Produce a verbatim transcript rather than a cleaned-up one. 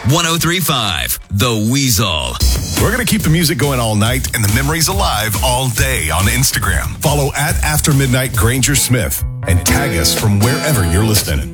one oh three point five, The Weasel. We're going to keep the music going all night and the memories alive all day on Instagram. Follow at After Midnight Granger Smith and tag us from wherever you're listening.